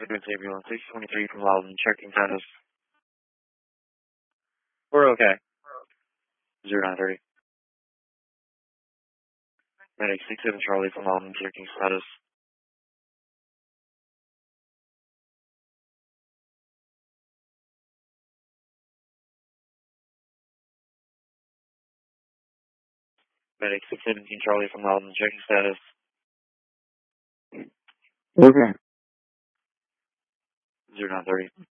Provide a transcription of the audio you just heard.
Advance ambulance 623 from Loudon, checking status. We're okay. 0930. Medic 67 Charlie from Loudon, checking status. Medic 617 Charlie from Loudon, checking status. Okay. 0930.